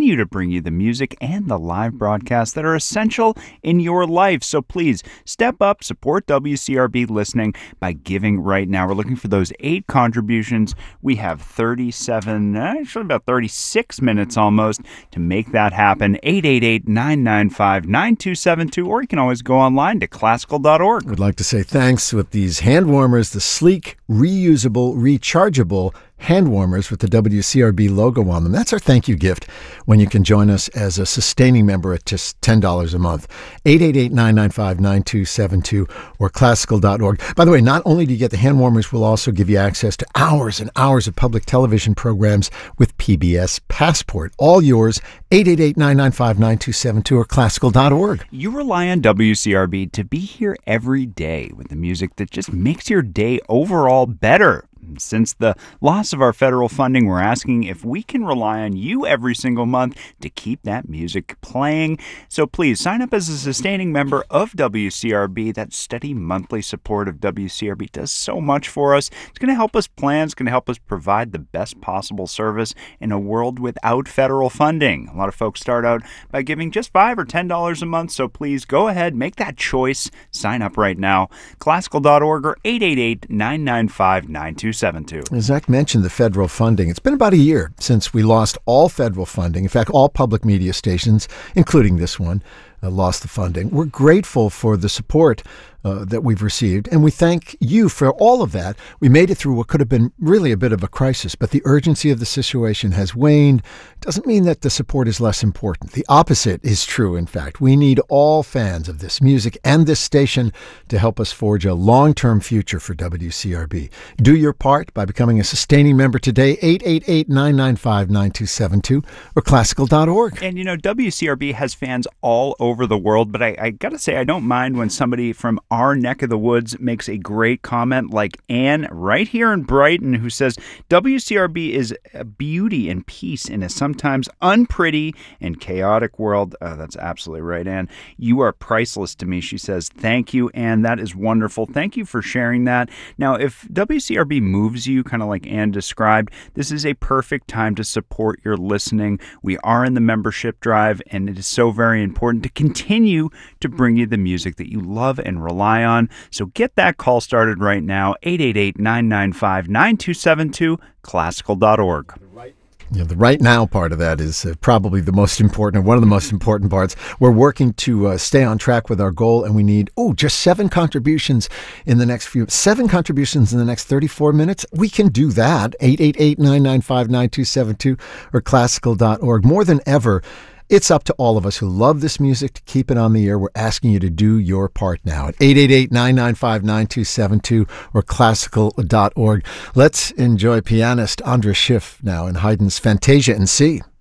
continue to bring you the music and the live broadcasts that are essential in your life. So please step up, support WCRB listening by giving right now. We're looking for those 8 contributions. We have 37, actually about 36 minutes almost to make that happen. 888-995-9272, or you can always go online to classical.org. I'd like to say thanks with these hand warmers, the sleek, reusable, rechargeable hand warmers with the WCRB logo on them. That's our thank you gift when you can join us as a sustaining member at just $10 a month. 888-995-9272 or classical.org. By the way, not only do you get the hand warmers, we'll also give you access to hours and hours of public television programs with PBS Passport. All yours, 888-995-9272 or classical.org. You rely on WCRB to be here every day with the music that just makes your day overall better. Since the loss of our federal funding, we're asking if we can rely on you every single month to keep that music playing. So please sign up as a sustaining member of WCRB. That steady monthly support of WCRB does so much for us. It's going to help us plan. It's going to help us provide the best possible service in a world without federal funding. A lot of folks start out by giving just $5 or $10 a month. So please go ahead, make that choice. Sign up right now. Classical.org or 888-995-9272. Zach mentioned the federal funding. It's been about a year since we lost all federal funding. In fact, all public media stations, including this one, lost the funding. We're grateful for the support that we've received, and we thank you for all of that. We made it through what could have been really a bit of a crisis, but the urgency of the situation has waned. Doesn't mean that the support is less important. The opposite is true, in fact. We need all fans of this music and this station to help us forge a long-term future for WCRB. Do your part by becoming a sustaining member today, 888-995-9272 or classical.org. And, you know, WCRB has fans all over the world, but I got to say, I don't mind when somebody from our neck of the woods makes a great comment like Ann right here in Brighton, who says, WCRB is a beauty and peace in a sometimes unpretty and chaotic world. That's absolutely right, Ann. You are priceless to me, she says. Thank you, Ann. That is wonderful. Thank you for sharing that. Now, if WCRB moves you, kind of like Ann described, this is a perfect time to support your listening. We are in the membership drive, and it is so very important to continue to bring you the music that you love and rely on. So get that call started right now, 888-995-9272, classical.org. You know, the right now part of that is probably the most important, one of the most important parts. We're working to stay on track with our goal, and we need, just 7 contributions in the next 34 minutes. We can do that. 888-995-9272 or classical.org. More than ever, it's up to all of us who love this music to keep it on the air. We're asking you to do your part now at 888-995-9272 or classical.org. Let's enjoy pianist Andras Schiff now in Haydn's Fantasia in C.